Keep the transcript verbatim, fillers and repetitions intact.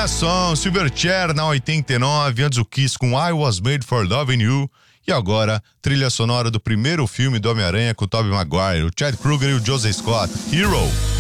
Olha só, Silverchair na oitenta e nove, antes o Kiss com I Was Made for Loving You. E agora, trilha sonora do primeiro filme do Homem-Aranha com o Tobey Maguire, o Chad Kroeger e o Joseph Scott, Hero.